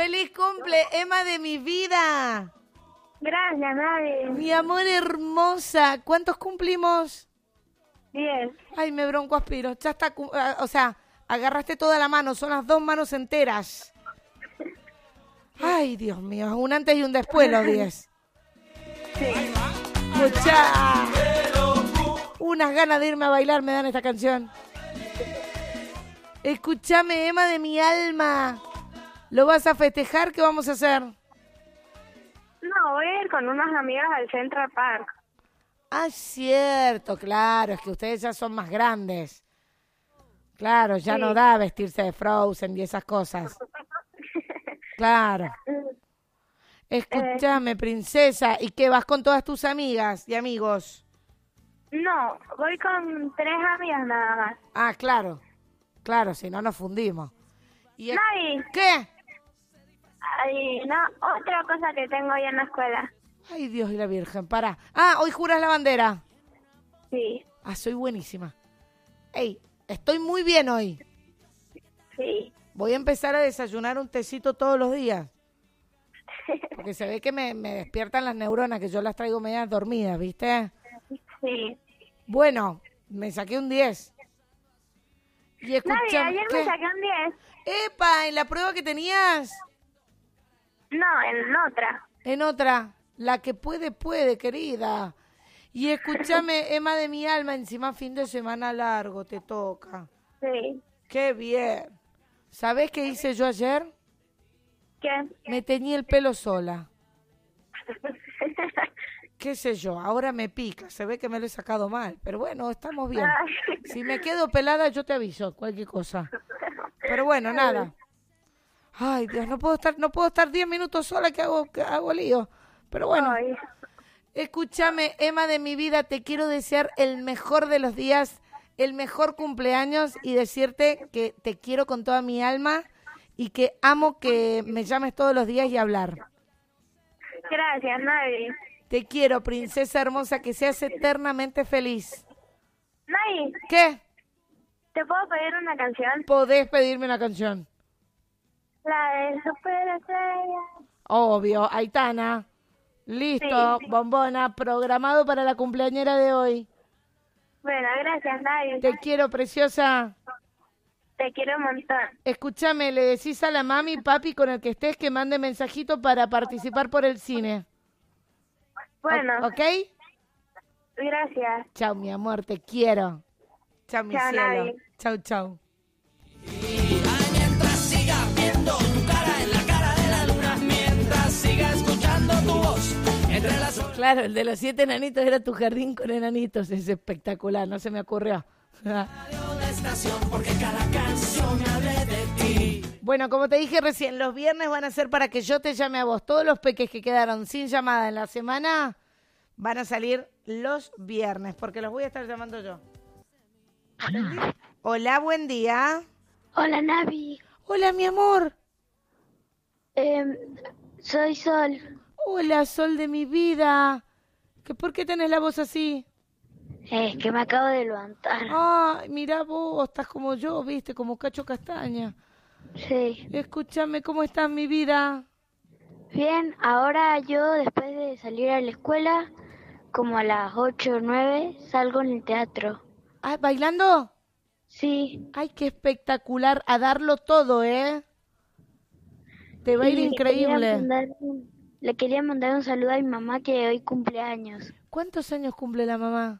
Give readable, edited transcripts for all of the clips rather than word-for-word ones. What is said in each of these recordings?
¡Feliz cumple, Emma de mi vida! Gracias, Navi. Mi amor hermosa. ¿Cuántos cumplimos? 10. Ay, me bronco aspiro. Ya está, o sea, agarraste toda la mano. Son las 2 manos enteras. Ay, Dios mío. Un antes y un después los 10. Sí. Mucha. Unas ganas de irme a bailar me dan esta canción. Escúchame, Emma de mi alma. ¿Lo vas a festejar? ¿Qué vamos a hacer? No, voy a ir con unas amigas al Central Park. Ah, cierto, claro, es que ustedes ya son más grandes. Claro, ya Sí. no da vestirse de Frozen y esas cosas. Claro. Escúchame, princesa, ¿y qué, vas con todas tus amigas y amigos? No, voy con 3 amigas nada más. Ah, claro, claro, si no nos fundimos. Y Navi, ¿Qué? ay, no, otra cosa que tengo hoy en la escuela. Ay, Dios y la Virgen, pará. Ah, hoy juras la bandera. Sí, Ah, soy buenísima. Ey, estoy muy bien hoy. sí. Voy a empezar a desayunar un tecito todos los días. Porque se ve que me despiertan las neuronas, que yo las traigo medias dormidas, ¿viste? Sí. Bueno, me saqué un 10. Y Navi, escucha, ayer me saqué un 10. ¡Epa! ¿En la prueba que tenías? No, en otra. En otra. La que puede, querida. Y escúchame, Emma de mi alma, encima fin de semana largo te toca. Sí. ¡Qué bien! ¿Sabés qué hice yo ayer? ¿Qué? Me teñí el pelo sola. ¿Qué sé yo? Ahora me pica. Se ve que me lo he sacado mal. Pero bueno, estamos bien. Ay. Si me quedo pelada, yo te aviso. Cualquier cosa. Pero bueno, nada. Ay, Dios, no puedo estar 10 minutos sola que hago lío. Pero bueno. Ay. Escúchame, Emma de mi vida, te quiero desear el mejor de los días, el mejor cumpleaños y decirte que te quiero con toda mi alma y que amo que me llames todos los días y hablar. Gracias, Navi. Te quiero, princesa hermosa, que seas eternamente feliz. Navi, ¿Qué? ¿te puedo pedir una canción? Podés pedirme una canción. La de Superestrella. Obvio, Aitana. Listo, Sí. bombona, programado para la cumpleañera de hoy. Bueno, gracias, Navi. Te quiero, preciosa. Te quiero un montón. Escúchame, le decís a la mami, papi, con el que estés, que mande mensajito para participar por el cine. Bueno, ¿Ok? gracias. Chao, mi amor, te quiero. Chao, mi Chao, cielo. Navi. Chao, chao. Mientras siga viendo tu cara en la cara de la luna, mientras siga escuchando tu voz entre las olas. Claro, el de los 7 enanitos era tu jardín con enanitos. Es espectacular, no se me ocurrió. De estación, porque cada canción me hable de ti. Bueno, como te dije recién, los viernes van a ser para que yo te llame a vos. Todos los peques que quedaron sin llamada en la semana van a salir los viernes, porque los voy a estar llamando yo. Hola, buen día. Hola, Navi. Hola, mi amor. Soy Sol. Hola, sol de mi vida. ¿Por qué tenés la voz así? Es que me acabo de levantar. Ay, mirá vos, estás como yo, viste, como Cacho Castaña. Sí. Escúchame, ¿cómo estás, mi vida? Bien, ahora yo después de salir a la escuela, como a las 8 o 9, salgo en el teatro. Ah, ¿bailando? Sí. Ay, qué espectacular. A darlo todo, ¿eh? Te va a ir Y increíble. Le quería mandar un saludo a mi mamá que hoy cumple años. ¿Cuántos años cumple la mamá?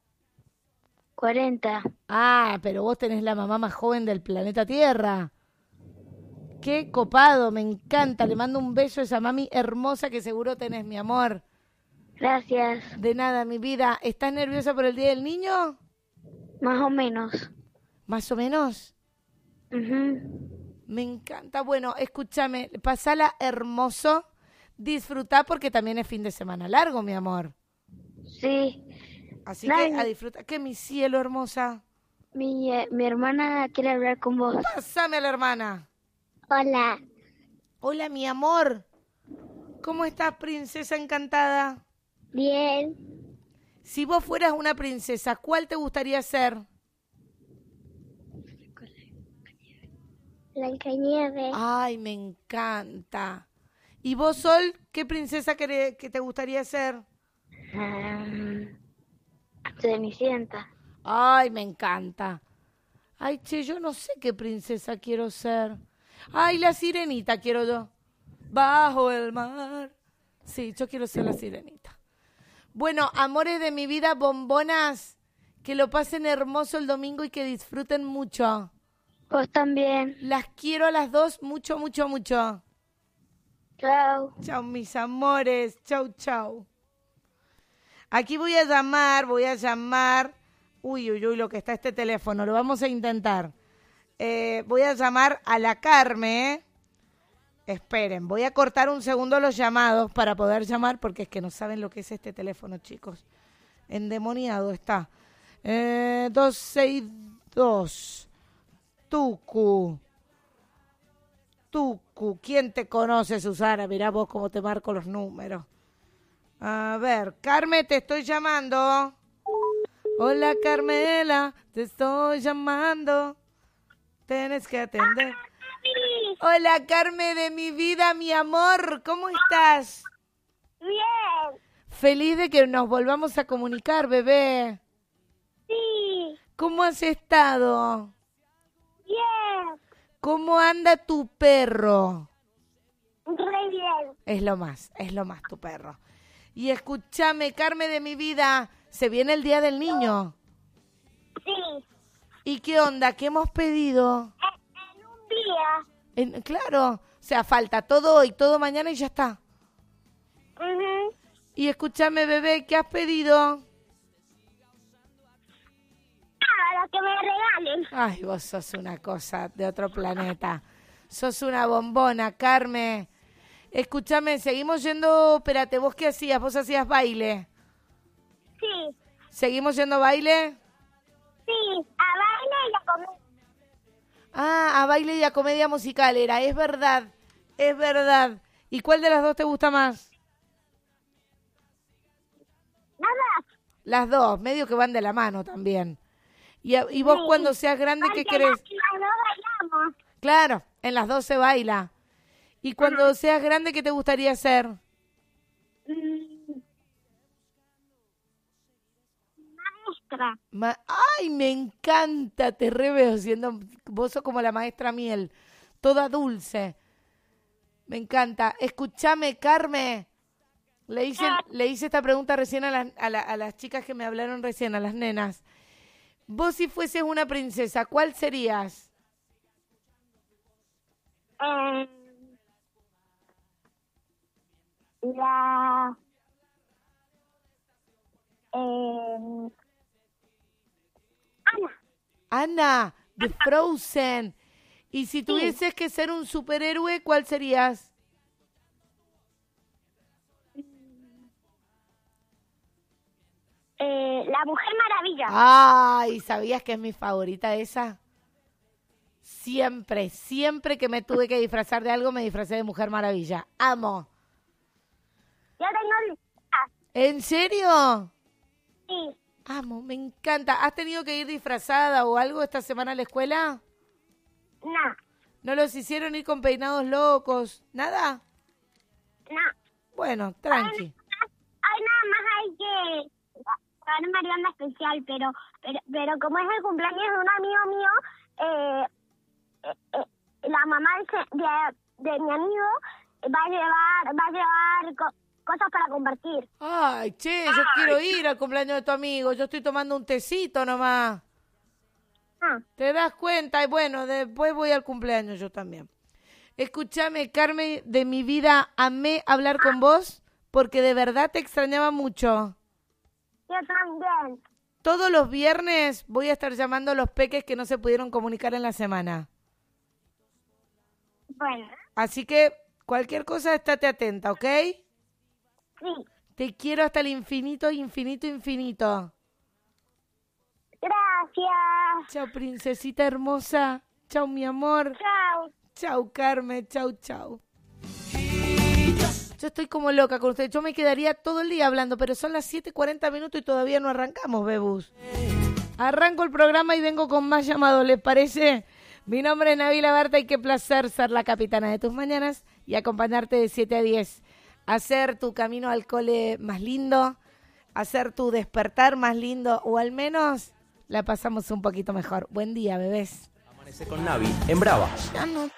40. Ah, pero vos tenés la mamá más joven del planeta Tierra. Qué copado, me encanta. Le mando un beso a esa mami hermosa que seguro tenés, mi amor. Gracias. De nada, mi vida. ¿Estás nerviosa por el Día del Niño? Más o menos. ¿Más o menos? Ujú. Me encanta. Bueno, escúchame, pasala hermoso. Disfrutá porque también es fin de semana largo, mi amor. Sí. Así que a disfrutar. ¿Qué, mi cielo hermosa? Mi hermana quiere hablar con vos. Pásame a la hermana. Hola. Hola, mi amor. ¿Cómo estás, princesa encantada? Bien. Si vos fueras una princesa, ¿cuál te gustaría ser? Blancanieves. Ay, me encanta. ¿Y vos, Sol, qué princesa que te gustaría ser? Cenicienta. Ay, me encanta. Ay, che, yo no sé qué princesa quiero ser. Ay, la sirenita quiero yo. Bajo el mar. Sí, yo quiero ser la sirenita. Bueno, amores de mi vida, bombonas, que lo pasen hermoso el domingo y que disfruten mucho. Vos también. Las quiero a las dos mucho, mucho, mucho. Chao. Chao, mis amores. Chau, chau. Aquí voy a llamar. Uy, uy, uy, lo que está este teléfono. Lo vamos a intentar. Voy a llamar a la Carmen. Esperen, voy a cortar un segundo los llamados para poder llamar porque es que no saben lo que es este teléfono, chicos. Endemoniado está. 262. Tucu. ¿Quién te conoce, Susana? Mirá vos cómo te marco los números. A ver, Carmen, te estoy llamando. Hola, Carmela, te estoy llamando. Tienes que atender. Hola, Carmen de mi vida, mi amor, ¿cómo estás? Bien. Feliz de que nos volvamos a comunicar, bebé. Sí. ¿Cómo has estado? Bien. ¿Cómo anda tu perro? Re bien. Es lo más tu perro. Y escúchame, Carmen de mi vida, se viene el Día del Niño. Sí. ¿Y qué onda? ¿Qué hemos pedido? En un día. Claro, o sea, falta todo hoy, todo mañana y ya está. Mhm. Y escúchame, bebé, ¿qué has pedido? Lo que me regalen. Ay, vos sos una cosa de otro planeta. Sos una bombona, Carmen. Escúchame, seguimos yendo... Espérate, ¿vos qué hacías? ¿Vos hacías baile? Sí. ¿Seguimos yendo a baile? Sí. A baile y a comer. Ah, a baile y a comedia musical era. Es verdad. ¿Y cuál de las dos te gusta más? Nada. Las dos, medio que van de la mano también. ¿Y vos Sí. cuando seas grande qué Porque querés? las dos bailamos. Claro, en las dos se baila. ¿Y cuando seas grande qué te gustaría hacer? Maestra. Ay, me encanta, te reveo siendo, vos sos como la maestra Miel, toda dulce. Me encanta. Escúchame, Carmen. Le hice esta pregunta recién a las chicas que me hablaron recién, a las nenas. Vos si fueses una princesa, ¿cuál serías? La... Ana. Ana, de Frozen. Y si tuvieses que ser un superhéroe, ¿cuál serías? La Mujer Maravilla. Ay, ¿sabías que es mi favorita esa? Siempre que me tuve que disfrazar de algo, me disfracé de Mujer Maravilla. Amo. Yo tengo... ¿En serio? Sí. Amo, me encanta. ¿Has tenido que ir disfrazada o algo esta semana a la escuela? No. ¿No los hicieron ir con peinados locos? ¿Nada? No. Bueno, tranqui. Ay, nada más hay que... Para una merienda especial, pero como es el cumpleaños de un amigo mío, la mamá de mi amigo va a llevar cosas para compartir. Ay, che, yo quiero ir al cumpleaños de tu amigo. Yo estoy tomando un tecito nomás. Ah. ¿Te das cuenta? Y bueno, después voy al cumpleaños yo también. Escúchame, Carmen, de mi vida, amé hablar con vos porque de verdad te extrañaba mucho. Yo también. Todos los viernes voy a estar llamando a los peques que no se pudieron comunicar en la semana. Bueno. Así que cualquier cosa, estate atenta, ¿ok? Sí. Te quiero hasta el infinito, infinito, infinito. Gracias. Chao, princesita hermosa. Chao, mi amor. Chao. Chao, Carmen. Chao, chao. Yo estoy como loca con ustedes. Yo me quedaría todo el día hablando, pero son las 7:40 minutos y todavía no arrancamos, bebus. Arranco el programa y vengo con más llamados, ¿les parece? Mi nombre es Nabila Berta y qué placer ser la capitana de tus mañanas y acompañarte de 7 a 10. Hacer tu camino al cole más lindo, hacer tu despertar más lindo o al menos la pasamos un poquito mejor. Buen día, bebés. Amanece con Navi en Brava. Ya no